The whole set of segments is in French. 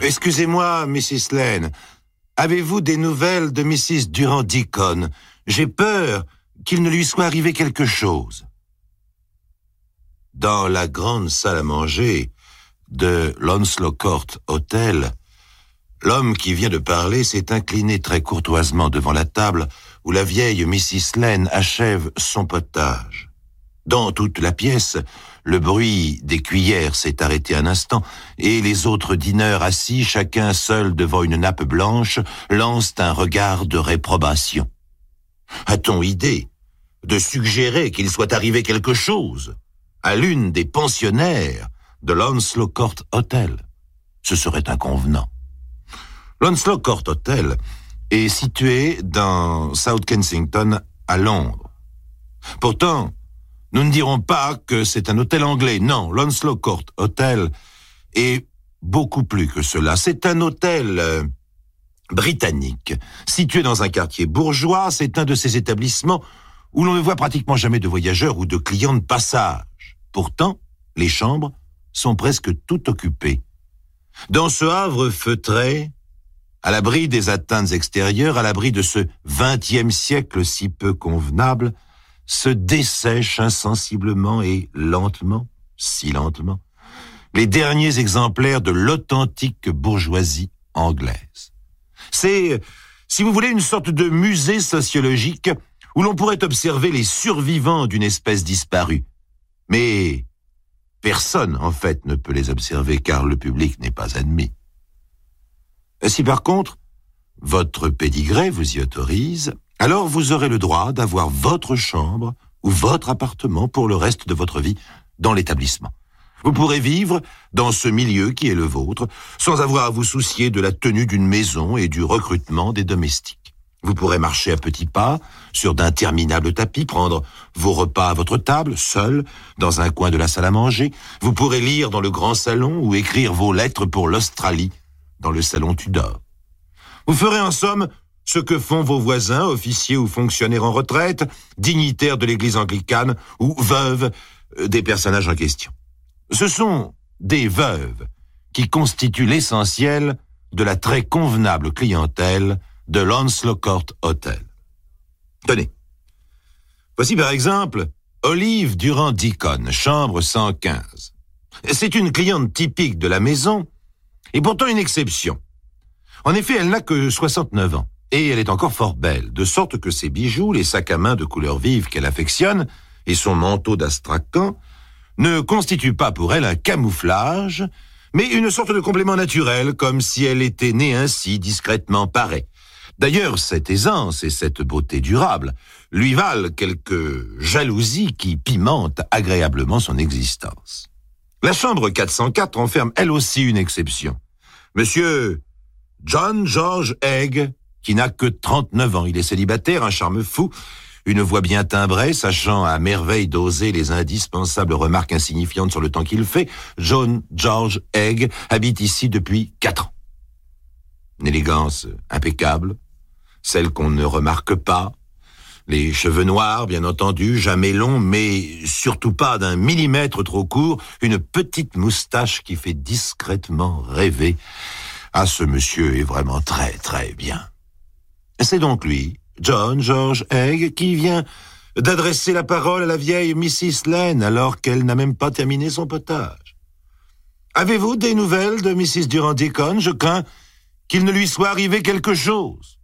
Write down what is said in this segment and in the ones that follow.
Excusez-moi, Mrs. Lane. Avez-vous des nouvelles de Mrs. Durand-Deacon? J'ai peur qu'il ne lui soit arrivé quelque chose. Dans la grande salle à manger de l'Onslow Court Hotel, l'homme qui vient de parler s'est incliné très courtoisement devant la table où la vieille Mrs. Lane achève son potage. Dans toute la pièce, le bruit des cuillères s'est arrêté un instant et les autres dîneurs assis, chacun seul devant une nappe blanche, lancent un regard de réprobation. A-t-on idée de suggérer qu'il soit arrivé quelque chose à l'une des pensionnaires de l'Onslow Court Hotel? Ce serait inconvenant. L'Onslow Court Hotel est situé dans South Kensington, à Londres. Pourtant, nous ne dirons pas que c'est un hôtel anglais. Non, l'Onslow Court Hotel est beaucoup plus que cela. C'est un hôtel britannique, situé dans un quartier bourgeois. C'est un de ces établissements où l'on ne voit pratiquement jamais de voyageurs ou de clients de passage. Pourtant, les chambres sont presque toutes occupées. Dans ce havre feutré, à l'abri des atteintes extérieures, à l'abri de ce 20e siècle si peu convenable, se dessèchent insensiblement et lentement, si lentement, les derniers exemplaires de l'authentique bourgeoisie anglaise. C'est, si vous voulez, une sorte de musée sociologique où l'on pourrait observer les survivants d'une espèce disparue. Mais personne, en fait, ne peut les observer car le public n'est pas admis. Si par contre, votre pédigré vous y autorise, alors vous aurez le droit d'avoir votre chambre ou votre appartement pour le reste de votre vie dans l'établissement. Vous pourrez vivre dans ce milieu qui est le vôtre, sans avoir à vous soucier de la tenue d'une maison et du recrutement des domestiques. Vous pourrez marcher à petits pas sur d'interminables tapis, prendre vos repas à votre table, seul, dans un coin de la salle à manger. Vous pourrez lire dans le grand salon ou écrire vos lettres pour l'Australie dans le salon Tudor. Vous ferez en somme ce que font vos voisins, officiers ou fonctionnaires en retraite, dignitaires de l'église anglicane ou veuves des personnages en question. Ce sont des veuves qui constituent l'essentiel de la très convenable clientèle de l'Onslow Court Hotel. Tenez, voici par exemple Olive Durand-Deacon, chambre 115. C'est une cliente typique de la maison et pourtant une exception. En effet, elle n'a que 69 ans. Et elle est encore fort belle, de sorte que ses bijoux, les sacs à main de couleur vive qu'elle affectionne, et son manteau d'astrakhan, ne constituent pas pour elle un camouflage, mais une sorte de complément naturel, comme si elle était née ainsi, discrètement parée. D'ailleurs, cette aisance et cette beauté durable lui valent quelques jalousies qui pimentent agréablement son existence. La chambre 404 renferme elle aussi une exception. Monsieur John George Egg, qui n'a que 39 ans. Il est célibataire, un charme fou, une voix bien timbrée, sachant à merveille doser les indispensables remarques insignifiantes sur le temps qu'il fait. John George Egg habite ici depuis 4 ans. Une élégance impeccable, celle qu'on ne remarque pas. Les cheveux noirs, bien entendu, jamais longs, mais surtout pas d'un millimètre trop court. Une petite moustache qui fait discrètement rêver. Ah, ce monsieur est vraiment très, très bien. C'est donc lui, John George Egg, qui vient d'adresser la parole à la vieille Mrs. Lane alors qu'elle n'a même pas terminé son potage. Avez-vous des nouvelles de Mrs. Durand-Deacon? Je crains qu'il ne lui soit arrivé quelque chose.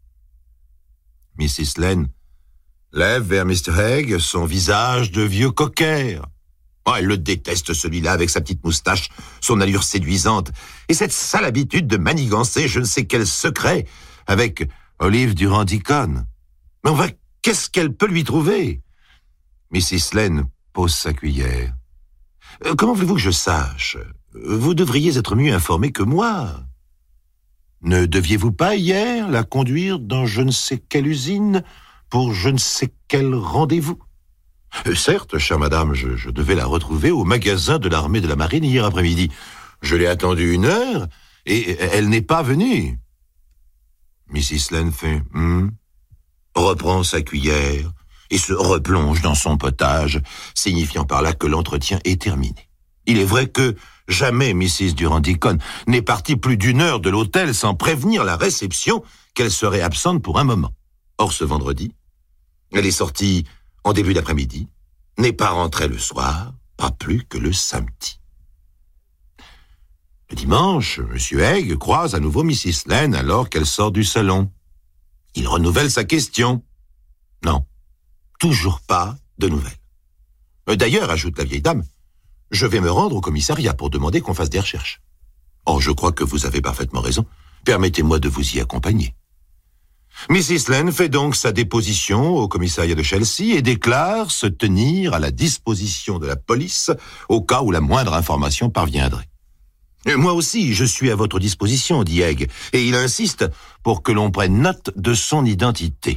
Mrs. Lane lève vers Mr. Egg son visage de vieux cocker. Oh, elle le déteste, celui-là, avec sa petite moustache, son allure séduisante, et cette sale habitude de manigancer je ne sais quel secret avec Olive Durand-Deacon. Mais enfin, qu'est-ce qu'elle peut lui trouver? Mrs. Lane pose sa cuillère. Comment voulez-vous que je sache? Vous devriez être mieux informé que moi. Ne deviez-vous pas hier la conduire dans je ne sais quelle usine pour je ne sais quel rendez-vous? Certes, chère madame, je devais la retrouver au magasin de l'armée de la marine hier après-midi. Je l'ai attendue 1 heure et elle n'est pas venue. Mrs. Lane fait reprend sa cuillère et se replonge dans son potage, signifiant par là que l'entretien est terminé. Il est vrai que Jamais Mrs. Durand-Deacon n'est partie plus d'1 heure de l'hôtel sans prévenir la réception qu'elle serait absente pour un moment. Or, ce vendredi, elle est sortie en début d'après-midi, n'est pas rentrée le soir, pas plus que le samedi. Le dimanche, M. Egg croise à nouveau Mrs. Lane alors qu'elle sort du salon. Il renouvelle sa question. Non, toujours pas de nouvelles. D'ailleurs, ajoute la vieille dame, je vais me rendre au commissariat pour demander qu'on fasse des recherches. Oh, je crois que vous avez parfaitement raison. Permettez-moi de vous y accompagner. Mrs. Lane fait donc sa déposition au commissariat de Chelsea et déclare se tenir à la disposition de la police au cas où la moindre information parviendrait. Moi aussi, je suis à votre disposition, dit Egg, et il insiste pour que l'on prenne note de son identité.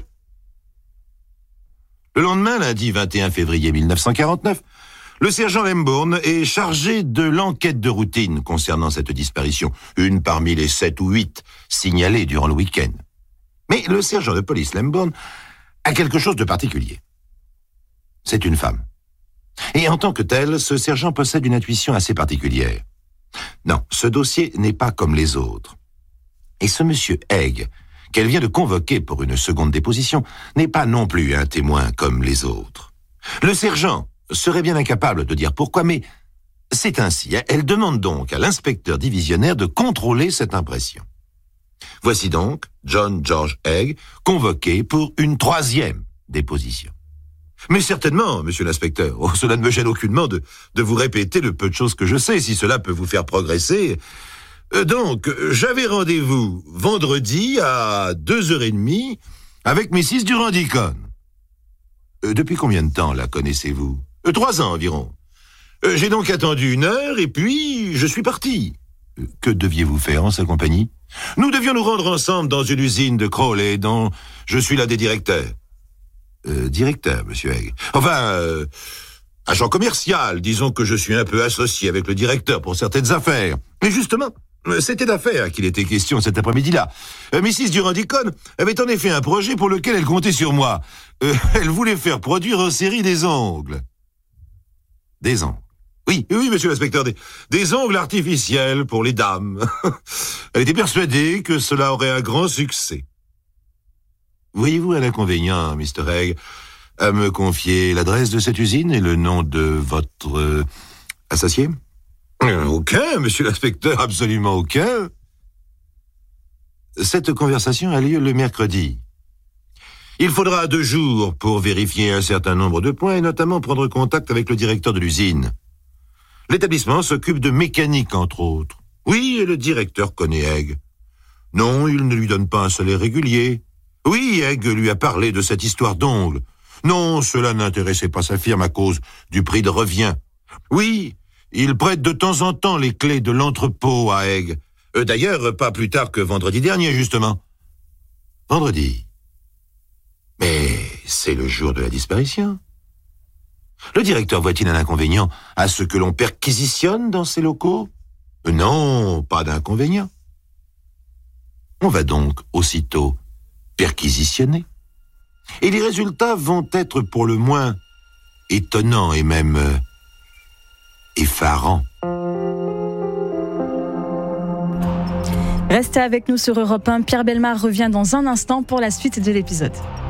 Le lendemain, lundi 21 février 1949, le sergent Lambourne est chargé de l'enquête de routine concernant cette disparition, une parmi les 7 ou 8 signalées durant le week-end. Mais le sergent de police Lambourne a quelque chose de particulier. C'est une femme. Et en tant que tel, ce sergent possède une intuition assez particulière. Non, ce dossier n'est pas comme les autres. Et ce monsieur Egg, qu'elle vient de convoquer pour une seconde déposition, n'est pas non plus un témoin comme les autres. Le sergent serait bien incapable de dire pourquoi, mais c'est ainsi. Elle demande donc à l'inspecteur divisionnaire de contrôler cette impression. Voici donc John George Egg convoqué pour une 3e déposition. Mais certainement, monsieur l'inspecteur, cela ne me gêne aucunement de vous répéter le peu de choses que je sais, si cela peut vous faire progresser. Donc, j'avais rendez-vous vendredi à 2h30 avec Mrs. Durand-Deacon. Depuis combien de temps la connaissez-vous? 3 ans environ. J'ai donc attendu 1 heure et puis je suis parti. Que deviez-vous faire en sa compagnie? Nous devions nous rendre ensemble dans une usine de Crawley dont je suis l'un des directeurs. Directeur, monsieur Egg. Enfin, agent commercial, disons que je suis un peu associé avec le directeur pour certaines affaires. Mais justement, c'était d'affaires qu'il était question cet après-midi-là. Mrs. Durand-Deacon avait en effet un projet pour lequel elle comptait sur moi. Elle voulait faire produire en série des ongles. Des ongles. Oui, monsieur l'inspecteur, des ongles artificiels pour les dames. Elle était persuadée que cela aurait un grand succès. Voyez-vous un inconvénient, Mr. Egg, à me confier l'adresse de cette usine et le nom de votre associé? Aucun, monsieur l'inspecteur, absolument aucun. Cette conversation a lieu le mercredi. Il faudra 2 jours pour vérifier un certain nombre de points et notamment prendre contact avec le directeur de l'usine. L'établissement s'occupe de mécanique, entre autres. Oui, et le directeur connaît Egg. Non, il ne lui donne pas un salaire régulier. Oui, Egg lui a parlé de cette histoire d'ongles. Non, cela n'intéressait pas sa firme à cause du prix de revient. Oui, il prête de temps en temps les clés de l'entrepôt à Egg. D'ailleurs, pas plus tard que vendredi dernier, justement. Vendredi. Mais c'est le jour de la disparition. Le directeur voit-il un inconvénient à ce que l'on perquisitionne dans ses locaux? Non, pas d'inconvénient. On va donc aussitôt perquisitionner. Et les résultats vont être pour le moins étonnants et même effarants. Restez avec nous sur Europe 1. Pierre Bellemare revient dans un instant pour la suite de l'épisode.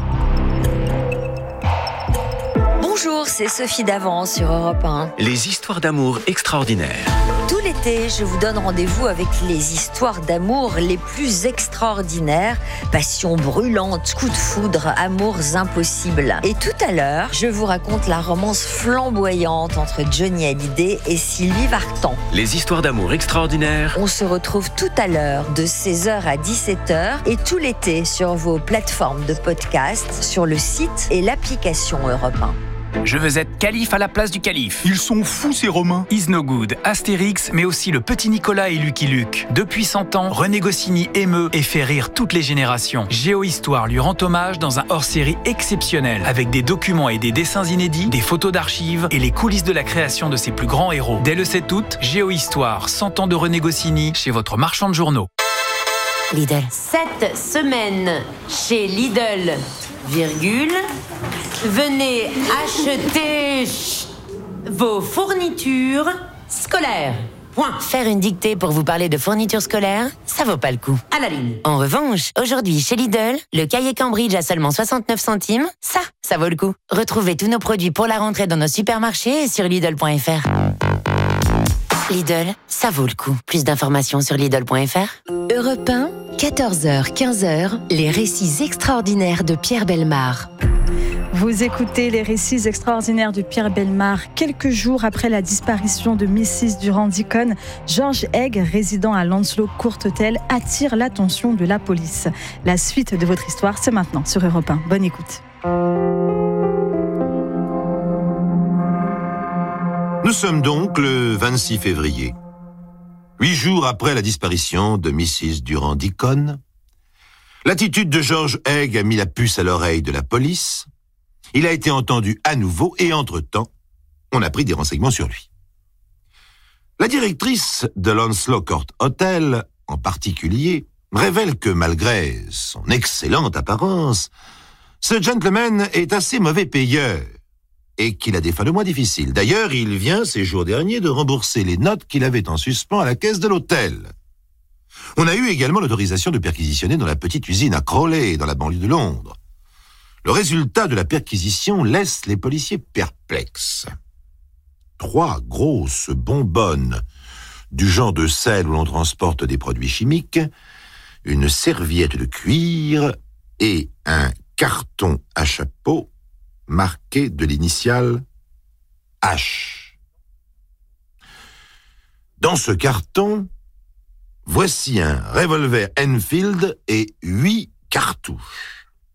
Bonjour, c'est Sophie Davant sur Europe 1. Les histoires d'amour extraordinaires. Tout l'été, je vous donne rendez-vous avec les histoires d'amour les plus extraordinaires. Passion brûlante, coups de foudre, amours impossibles. Et tout à l'heure, je vous raconte la romance flamboyante entre Johnny Hallyday et Sylvie Vartan. Les histoires d'amour extraordinaires. On se retrouve tout à l'heure de 16h à 17h et tout l'été sur vos plateformes de podcast, sur le site et l'application Europe 1. Je veux être calife à la place du calife. Ils sont fous ces Romains. Is No Good, Astérix, mais aussi le petit Nicolas et Lucky Luke. Depuis 100 ans, René Goscinny émeut et fait rire toutes les générations. Géohistoire lui rend hommage dans un hors-série exceptionnel, avec des documents et des dessins inédits, des photos d'archives et les coulisses de la création de ses plus grands héros. Dès le 7 août, Géohistoire, 100 ans de René Goscinny, chez votre marchand de journaux. Lidl. 7 semaines chez Lidl, virgule. Venez acheter vos fournitures scolaires. Point. Faire une dictée pour vous parler de fournitures scolaires, ça vaut pas le coup. À la ligne. En revanche, aujourd'hui, chez Lidl, le cahier Cambridge à seulement 69 centimes, ça vaut le coup. Retrouvez tous nos produits pour la rentrée dans nos supermarchés et sur Lidl.fr. Lidl, ça vaut le coup. Plus d'informations sur Lidl.fr. Europe 1, 14h, 15h, les récits extraordinaires de Pierre Bellemare. Vous écoutez les récits extraordinaires de Pierre Bellemare. Quelques jours après la disparition de Mrs. Durand-Deacon, George Egg, résident à Lanslow Court Hotel, attire l'attention de la police. La suite de votre histoire, c'est maintenant sur Europe 1. Bonne écoute. Nous sommes donc le 26 février. 8 jours après la disparition de Mrs. Durand-Deacon, l'attitude de George Egg a mis la puce à l'oreille de la police. Il a été entendu à nouveau et entre-temps, on a pris des renseignements sur lui. La directrice de Lanslow Court Hotel, en particulier, révèle que malgré son excellente apparence, ce gentleman est assez mauvais payeur et qu'il a des fins de mois difficiles. D'ailleurs, il vient ces jours derniers de rembourser les notes qu'il avait en suspens à la caisse de l'hôtel. On a eu également l'autorisation de perquisitionner dans la petite usine à Crawley, dans la banlieue de Londres. Le résultat de la perquisition laisse les policiers perplexes. 3 grosses bonbonnes du genre de sel où l'on transporte des produits chimiques, une serviette de cuir et un carton à chapeau marqué de l'initiale H. Dans ce carton, voici un revolver Enfield et 8 cartouches.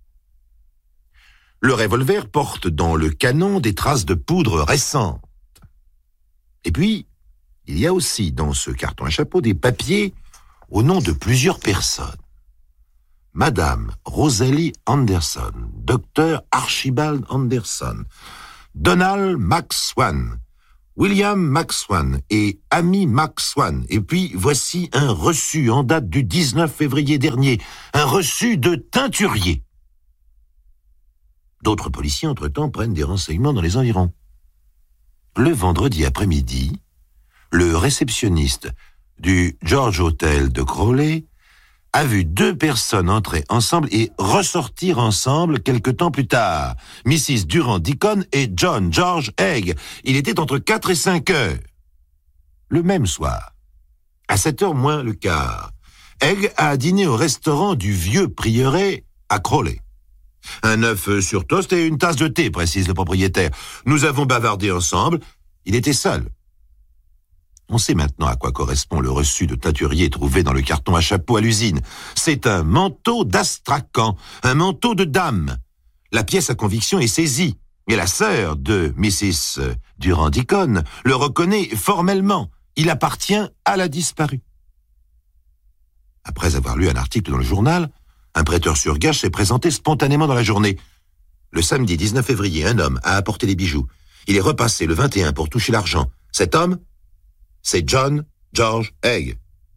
Le revolver porte dans le canon des traces de poudre récentes. Et puis, il y a aussi dans ce carton à chapeau des papiers au nom de plusieurs personnes. Madame Rosalie Anderson, Dr Archibald Anderson, Donald McSwan, William McSwan et Amy McSwan. Et puis, voici un reçu en date du 19 février dernier, un reçu de teinturier. D'autres policiers, entre-temps, prennent des renseignements dans les environs. Le vendredi après-midi, le réceptionniste du George Hotel de Crawley a vu 2 personnes entrer ensemble et ressortir ensemble quelque temps plus tard. Mrs. Durand-Deacon et John George Egg. Il était entre 4 et 5 heures. Le même soir, à 7h moins le quart, Egg a dîné au restaurant du Vieux Prieuré à Crawley. Un œuf sur toast et une tasse de thé, précise le propriétaire. Nous avons bavardé ensemble. Il était seul. On sait maintenant à quoi correspond le reçu de teinturier trouvé dans le carton à chapeau à l'usine. C'est un manteau d'Astrakhan, un manteau de dame. La pièce à conviction est saisie, et la sœur de Mrs. Durand-Deacon le reconnaît formellement. Il appartient à la disparue. Après avoir lu un article dans le journal, un prêteur sur gage s'est présenté spontanément dans la journée. Le samedi 19 février, un homme a apporté les bijoux. Il est repassé le 21 pour toucher l'argent. Cet homme, c'est John George Egg.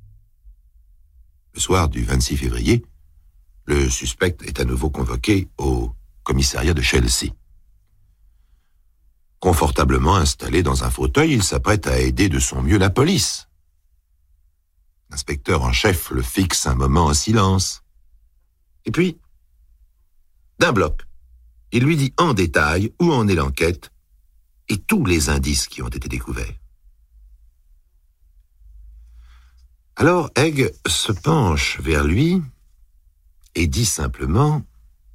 Le soir du 26 février, le suspect est à nouveau convoqué au commissariat de Chelsea. Confortablement installé dans un fauteuil, il s'apprête à aider de son mieux la police. L'inspecteur en chef le fixe un moment en silence. Et puis, d'un bloc, il lui dit en détail où en est l'enquête et tous les indices qui ont été découverts. Alors Egg se penche vers lui et dit simplement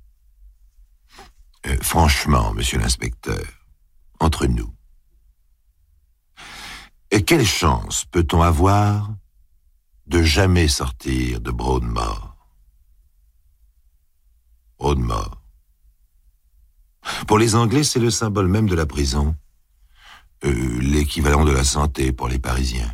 « Franchement, monsieur l'inspecteur, entre nous, quelle chance peut-on avoir de jamais sortir de Broadmoor ? Broadmoor. Pour les Anglais, c'est le symbole même de la prison, l'équivalent de la santé pour les Parisiens.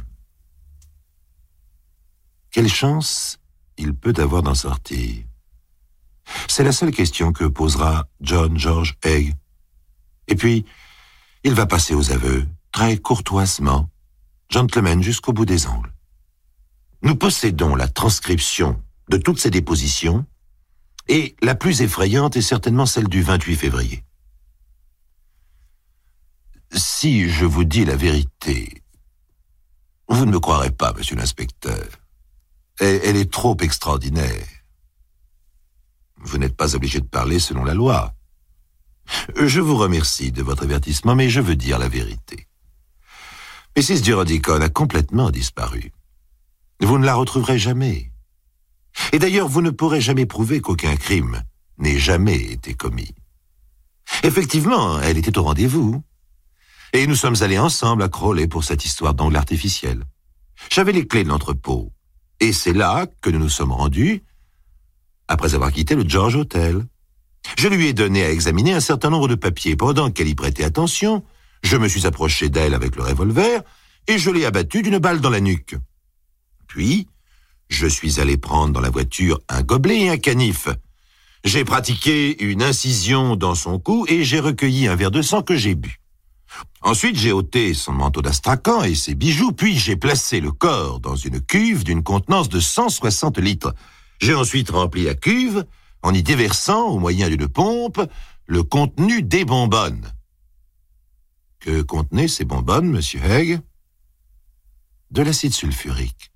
Quelle chance il peut avoir d'en sortir? C'est la seule question que posera John George Egg. Et puis, il va passer aux aveux, très courtoisement, gentleman jusqu'au bout des ongles. Nous possédons la transcription de toutes ces dépositions, et la plus effrayante est certainement celle du 28 février. Si je vous dis la vérité, Vous ne me croirez pas, monsieur l'inspecteur. Elle est trop extraordinaire. Vous n'êtes pas obligé de parler selon la loi. Je vous remercie de votre avertissement, mais je veux dire la vérité. Mrs. Durand Deacon a complètement disparu. Vous ne la retrouverez jamais. Et d'ailleurs, vous ne pourrez jamais prouver qu'aucun crime n'ait jamais été commis. Effectivement, elle était au rendez-vous. Et nous sommes allés ensemble à Crawley pour cette histoire d'angle artificiel. J'avais les clés de l'entrepôt. Et c'est là que nous nous sommes rendus, après avoir quitté le George Hotel. Je lui ai donné à examiner un certain nombre de papiers. Pendant qu'elle y prêtait attention, je me suis approché d'elle avec le revolver et je l'ai abattue d'une balle dans la nuque. Puis, je suis allé prendre dans la voiture un gobelet et un canif. J'ai pratiqué une incision dans son cou et j'ai recueilli un verre de sang que j'ai bu. Ensuite, j'ai ôté son manteau d'astrakhan et ses bijoux, puis j'ai placé le corps dans une cuve d'une contenance de 160 litres. J'ai ensuite rempli la cuve en y déversant, au moyen d'une pompe, le contenu des bonbonnes. Que contenaient ces bonbonnes, monsieur Haig? De l'acide sulfurique.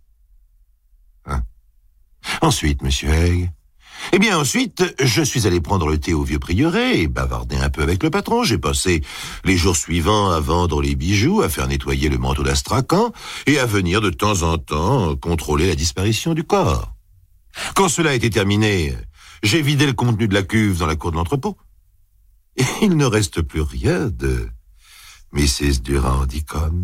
Ensuite, monsieur Haig? Eh bien, ensuite, je suis allé prendre le thé au vieux prieuré et bavarder un peu avec le patron. J'ai passé les jours suivants à vendre les bijoux, à faire nettoyer le manteau d'astrakhan et à venir de temps en temps contrôler la disparition du corps. Quand cela a été terminé, j'ai vidé le contenu de la cuve dans la cour de l'entrepôt. Et il ne reste plus rien de Mrs. Durand Deacon.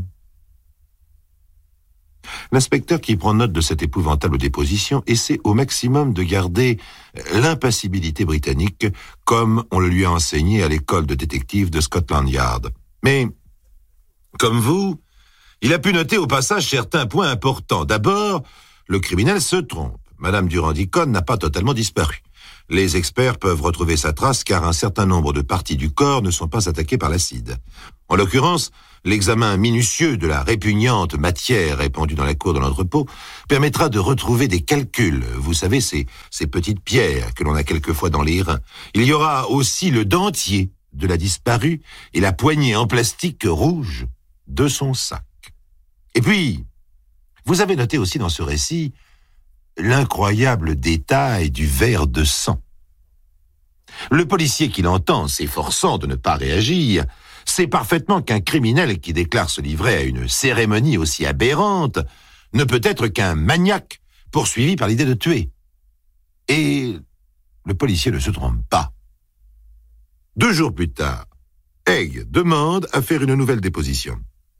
L'inspecteur qui prend note de cette épouvantable déposition essaie au maximum de garder l'impassibilité britannique comme on le lui a enseigné à l'école de détective de Scotland Yard. Mais, comme vous, il a pu noter au passage certains points importants. D'abord, le criminel se trompe. Madame Durand Deacon n'a pas totalement disparu. Les experts peuvent retrouver sa trace car un certain nombre de parties du corps ne sont pas attaquées par l'acide. En l'occurrence, l'examen minutieux de la répugnante matière répandue dans la cour de l'entrepôt permettra de retrouver des calculs. Vous savez, ces petites pierres que l'on a quelquefois dans les reins. Il y aura aussi le dentier de la disparue et la poignée en plastique rouge de son sac. Et puis, vous avez noté aussi dans ce récit l'incroyable détail du verre de sang. Le policier qui l'entend, s'efforçant de ne pas réagir, sait parfaitement qu'un criminel qui déclare se livrer à une cérémonie aussi aberrante ne peut être qu'un maniaque poursuivi par l'idée de tuer. Et le policier ne se trompe pas. 2 jours plus tard, Haig demande à faire une nouvelle déposition.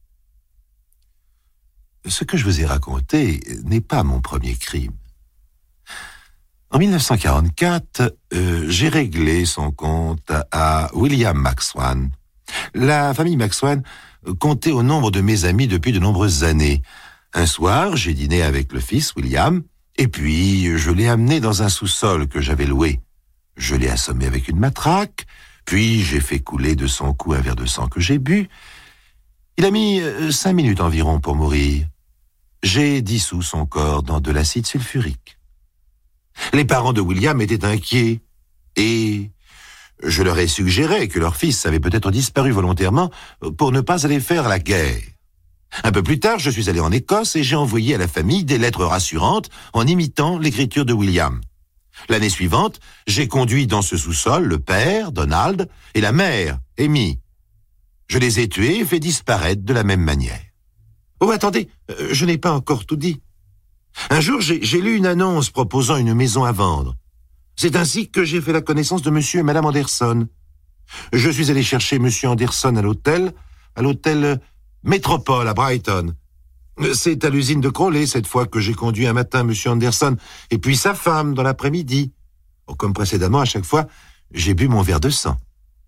Ce que je vous ai raconté n'est pas mon premier crime. En 1944, j'ai réglé son compte à William Maxwan. La famille Maxwan comptait au nombre de mes amis depuis de nombreuses années. Un soir, j'ai dîné avec le fils, William, et puis je l'ai amené dans un sous-sol que j'avais loué. Je l'ai assommé avec une matraque, puis j'ai fait couler de son cou un verre de sang que j'ai bu. Il a mis 5 minutes environ pour mourir. J'ai dissous son corps dans de l'acide sulfurique. Les parents de William étaient inquiets et je leur ai suggéré que leur fils avait peut-être disparu volontairement pour ne pas aller faire la guerre. Un peu plus tard, je suis allé en Écosse et j'ai envoyé à la famille des lettres rassurantes en imitant l'écriture de William. L'année suivante, j'ai conduit dans ce sous-sol le père, Donald, et la mère, Amy. Je les ai tués et fait disparaître de la même manière. Oh, attendez, je n'ai pas encore tout dit. Un jour, j'ai lu une annonce proposant une maison à vendre. C'est ainsi que j'ai fait la connaissance de monsieur et madame Anderson. Je suis allé chercher monsieur Anderson à l'hôtel Métropole à Brighton. C'est à l'usine de Crawley, cette fois, que j'ai conduit un matin monsieur Anderson et puis sa femme dans l'après-midi. Oh, comme précédemment, à chaque fois, j'ai bu mon verre de sang.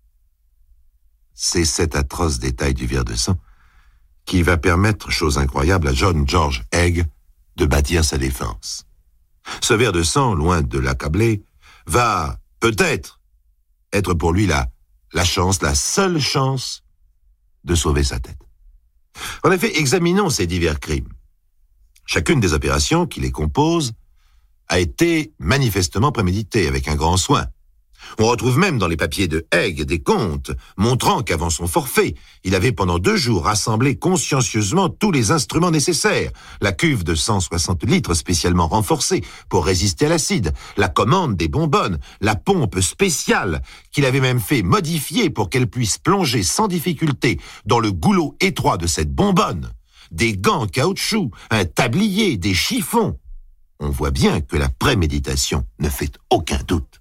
C'est cet atroce détail du verre de sang qui va permettre, chose incroyable, à John George Haig de bâtir sa défense. Ce verre de sang, loin de l'accabler, va peut-être être pour lui la seule chance de sauver sa tête. En effet, examinons ces divers crimes. Chacune des opérations qui les composent a été manifestement préméditée avec un grand soin. On retrouve même dans les papiers de Haig des comptes montrant qu'avant son forfait, il avait pendant 2 jours rassemblé consciencieusement tous les instruments nécessaires. La cuve de 160 litres spécialement renforcée pour résister à l'acide, la commande des bonbonnes, la pompe spéciale qu'il avait même fait modifier pour qu'elle puisse plonger sans difficulté dans le goulot étroit de cette bonbonne, des gants en caoutchouc, un tablier, des chiffons. On voit bien que la préméditation ne fait aucun doute.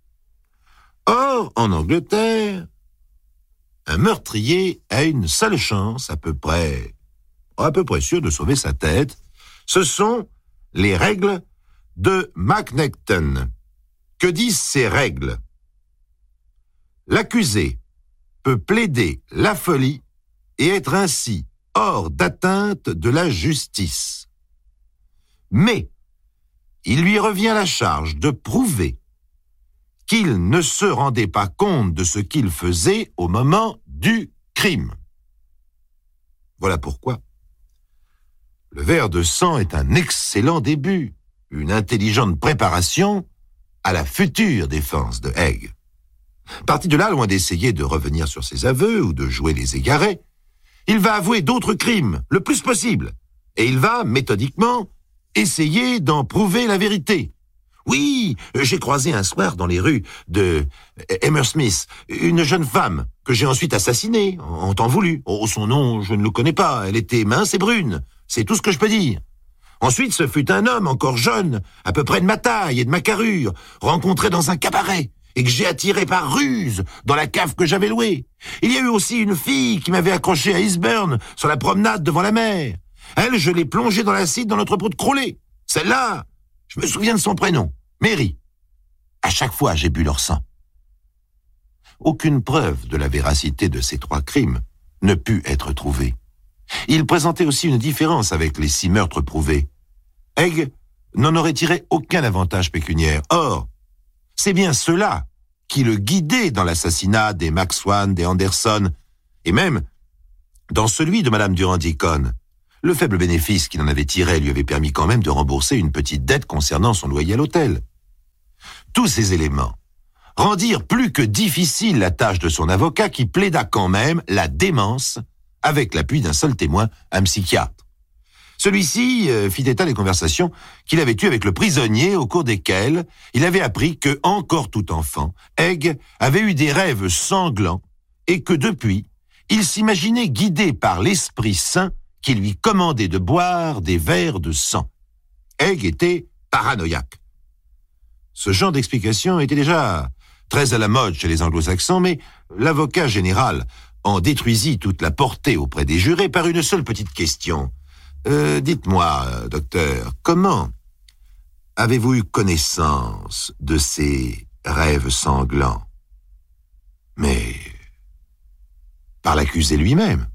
Or, en Angleterre, un meurtrier a une seule chance à peu près sûr de sauver sa tête. Ce sont les règles de McNaughton. Que disent ces règles? L'accusé peut plaider la folie et être ainsi hors d'atteinte de la justice. Mais il lui revient la charge de prouver qu'il ne se rendait pas compte de ce qu'il faisait au moment du crime. Voilà pourquoi le verre de sang est un excellent début, une intelligente préparation à la future défense de Haig. Parti de là, loin d'essayer de revenir sur ses aveux ou de jouer les égarés, il va avouer d'autres crimes, le plus possible, et il va, méthodiquement, essayer d'en prouver la vérité. Oui, j'ai croisé un soir dans les rues de Hammersmith une jeune femme que j'ai ensuite assassinée, en temps voulu. Oh, son nom, je ne le connais pas, elle était mince et brune, c'est tout ce que je peux dire. Ensuite, ce fut un homme encore jeune, à peu près de ma taille et de ma carrure, rencontré dans un cabaret, et que j'ai attiré par ruse dans la cave que j'avais louée. Il y a eu aussi une fille qui m'avait accroché à Eastbourne, sur la promenade devant la mer. Elle, je l'ai plongée dans l'acide dans notre pot de Crowley. Celle-là, je me souviens de son prénom, Mary. À chaque fois, j'ai bu leur sang. Aucune preuve de la véracité de ces 3 crimes ne put être trouvée. Il présentait aussi une différence avec les 6 meurtres prouvés. Haig n'en aurait tiré aucun avantage pécuniaire. Or, c'est bien cela qui le guidait dans l'assassinat des Mac Swan, des Anderson, et même dans celui de Madame Durand-Deacon. Le faible bénéfice qu'il en avait tiré lui avait permis quand même de rembourser une petite dette concernant son loyer à l'hôtel. Tous ces éléments rendirent plus que difficile la tâche de son avocat qui plaida quand même la démence avec l'appui d'un seul témoin, un psychiatre. Celui-ci fit état des conversations qu'il avait eues avec le prisonnier au cours desquelles il avait appris que, encore tout enfant, Haig avait eu des rêves sanglants et que depuis, il s'imaginait guidé par l'Esprit Saint qui lui commandait de boire des verres de sang. Haig était paranoïaque. Ce genre d'explication était déjà très à la mode chez les anglo-saxons, mais l'avocat général en détruisit toute la portée auprès des jurés par une seule petite question. Dites-moi, docteur, comment avez-vous eu connaissance de ces rêves sanglants? Mais par l'accusé lui-même.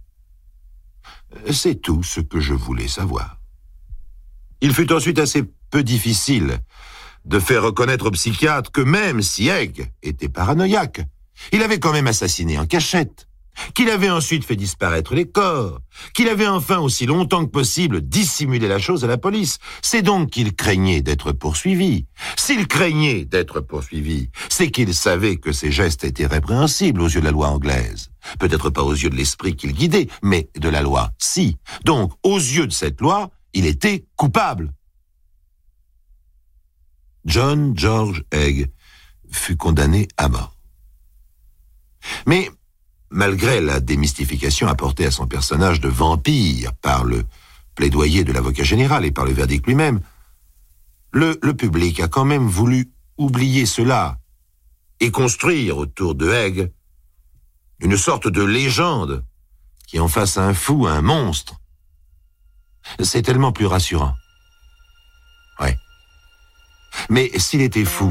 C'est tout ce que je voulais savoir. Il fut ensuite assez peu difficile de faire reconnaître au psychiatre que même si Haig était paranoïaque, il avait quand même assassiné en cachette, qu'il avait ensuite fait disparaître les corps, qu'il avait enfin aussi longtemps que possible dissimulé la chose à la police. C'est donc qu'il craignait d'être poursuivi. S'il craignait d'être poursuivi, c'est qu'il savait que ses gestes étaient répréhensibles aux yeux de la loi anglaise. Peut-être pas aux yeux de l'esprit qu'il guidait, mais de la loi, si. Donc, aux yeux de cette loi, il était coupable. John George Haig fut condamné à mort. Mais, malgré la démystification apportée à son personnage de vampire par le plaidoyer de l'avocat général et par le verdict lui-même, le public a quand même voulu oublier cela et construire autour de Haig une sorte de légende qui en fasse un fou, un monstre. C'est tellement plus rassurant. Ouais. Mais s'il était fou,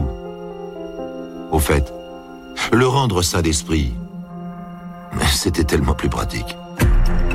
au fait, le rendre saint d'esprit, c'était tellement plus pratique.